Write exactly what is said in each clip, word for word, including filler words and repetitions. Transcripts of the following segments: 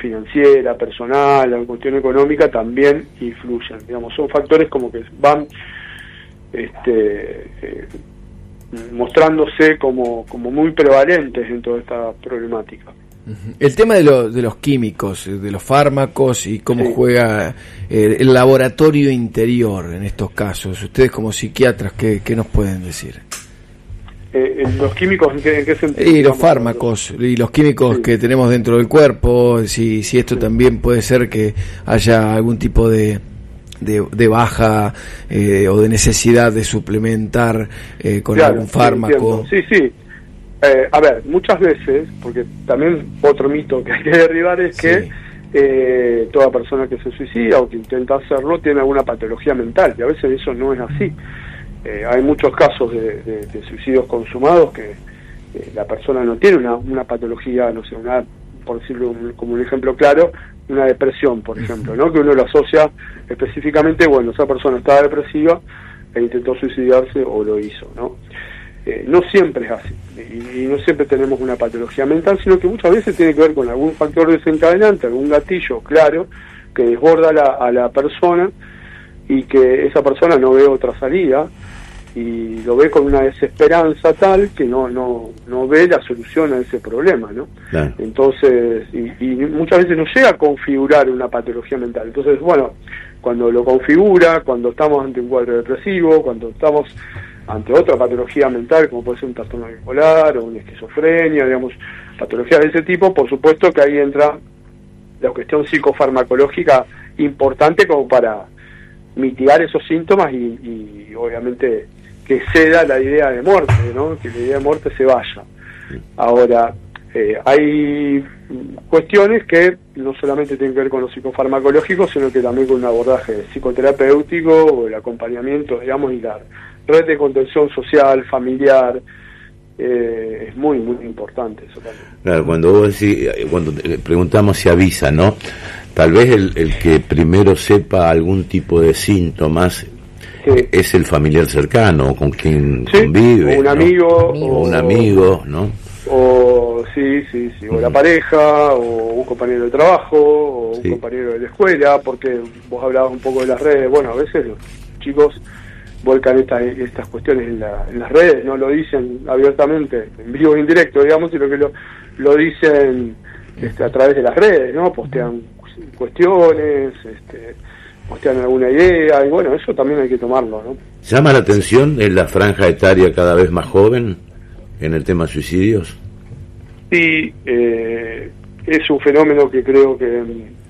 financiera, personal, la cuestión económica también influyen, digamos, son factores como que van este eh, mostrándose como, como muy prevalentes en toda esta problemática. El tema de, lo, de los químicos, de los fármacos y cómo sí. juega eh, el laboratorio interior en estos casos. Ustedes como psiquiatras, ¿qué, qué nos pueden decir? Eh, ¿Los químicos en qué, en qué sentido? Y los fármacos y los químicos sí. que tenemos dentro del cuerpo, si, si esto sí. también puede ser que haya algún tipo de... De, de baja eh, o de necesidad de suplementar eh, con claro, algún fármaco. Sí, sí. sí. Eh, a ver, muchas veces, porque también otro mito que hay que derribar es sí. que eh, toda persona que se suicida o que intenta hacerlo tiene alguna patología mental, y a veces eso no es así. Eh, hay muchos casos de, de, de suicidios consumados que eh, la persona no tiene una, una patología, no sé, una, por decirlo un, como un ejemplo claro, una depresión, por ejemplo, ¿no? Que uno lo asocia específicamente, bueno, esa persona estaba depresiva e intentó suicidarse o lo hizo, ¿no? Eh, no siempre es así, y, y no siempre tenemos una patología mental, sino que muchas veces tiene que ver con algún factor desencadenante, algún gatillo claro, que desborda la, a la persona y que esa persona no ve otra salida, y lo ve con una desesperanza tal que no no no ve la solución a ese problema, ¿no? Claro. Entonces, y, y muchas veces no llega a configurar una patología mental. Entonces, bueno, cuando lo configura, cuando estamos ante un cuadro depresivo, cuando estamos ante otra patología mental, como puede ser un trastorno bipolar o una esquizofrenia, digamos, patologías de ese tipo, por supuesto que ahí entra la cuestión psicofarmacológica importante como para mitigar esos síntomas y, y obviamente que ceda la idea de muerte, ¿no? Que la idea de muerte se vaya. Ahora, eh, hay cuestiones que no solamente tienen que ver con lo psicofarmacológico, sino que también con un abordaje psicoterapéutico o el acompañamiento, digamos, y la red de contención social, familiar, eh, es muy, muy importante eso también. Claro, cuando vos decís, cuando preguntamos si avisa, ¿no? Tal vez el, el que primero sepa algún tipo de síntomas sí. es el familiar cercano, con quien sí, convive, o un ¿no? amigo, o un amigo, ¿no? O sí, sí, sí, o uh-huh. la pareja, o un compañero de trabajo, o un sí. compañero de la escuela, porque vos hablabas un poco de las redes. Bueno, a veces los chicos vuelcan esta, estas cuestiones en, la, en las redes, no lo dicen abiertamente, en vivo e indirecto, digamos, sino que lo, lo dicen este, a través de las redes, ¿no? Postean cuestiones, este, postean alguna idea, y bueno, eso también hay que tomarlo, ¿no? ¿Llama la atención en la franja etaria cada vez más joven en el tema suicidios? Sí, eh, es un fenómeno que creo que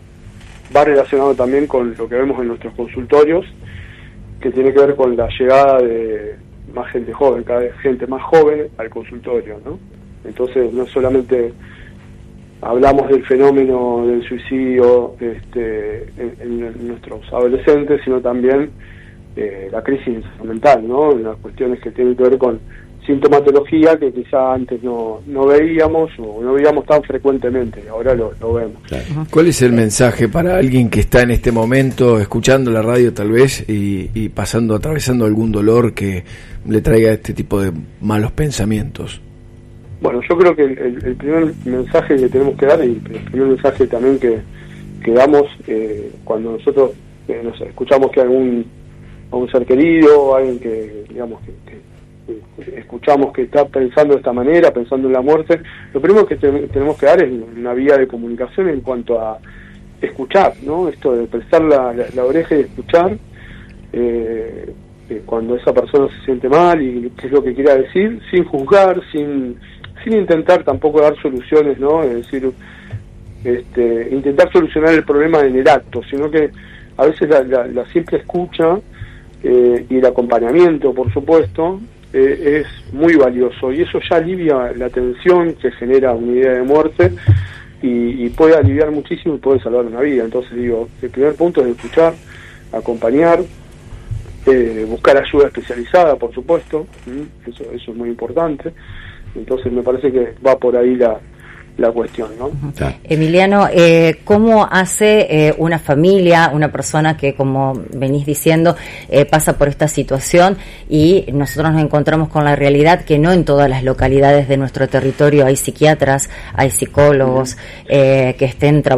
va relacionado también con lo que vemos en nuestros consultorios, que tiene que ver con la llegada de más gente joven, cada vez gente más joven al consultorio, ¿no? Entonces no solamente hablamos del fenómeno del suicidio este, en, en nuestros adolescentes, sino también eh, la crisis mental, ¿no? Las cuestiones que tienen que ver con sintomatología que quizá antes no, no veíamos o no veíamos tan frecuentemente, ahora lo, lo vemos. ¿Cuál es el mensaje para alguien que está en este momento escuchando la radio tal vez y, y pasando, atravesando algún dolor que le traiga este tipo de malos pensamientos? Bueno, yo creo que el, el, el primer mensaje que tenemos que dar, y el primer mensaje también que, que damos eh, cuando nosotros eh, nos escuchamos que algún a un ser querido, alguien que, digamos, que, que, que escuchamos que está pensando de esta manera, pensando en la muerte, lo primero que te, tenemos que dar es una vía de comunicación en cuanto a escuchar, ¿no? Esto de prestar la, la, la oreja y escuchar eh, eh, cuando esa persona se siente mal y qué es lo que quiera decir, sin juzgar, sin sin intentar tampoco dar soluciones, ¿no? Es decir, este, intentar solucionar el problema en el acto, sino que a veces la, la, la simple escucha eh, y el acompañamiento, por supuesto, eh, es muy valioso, y eso ya alivia la tensión que genera una idea de muerte y, y puede aliviar muchísimo y puede salvar una vida. Entonces digo, el primer punto es escuchar, acompañar, eh, buscar ayuda especializada, por supuesto, ¿sí? eso, eso es muy importante. Entonces me parece que va por ahí la, la cuestión, ¿no? Uh-huh. Emiliano, eh, ¿cómo hace eh, una familia, una persona que, como venís diciendo, eh, pasa por esta situación y nosotros nos encontramos con la realidad que no en todas las localidades de nuestro territorio hay psiquiatras, hay psicólogos uh-huh. eh, que estén trabajando